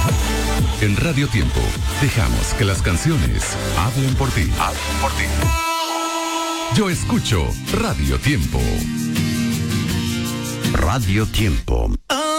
En Radio Tiempo, dejamos que las canciones hablen por ti. Yo escucho Radio Tiempo. Radio Tiempo.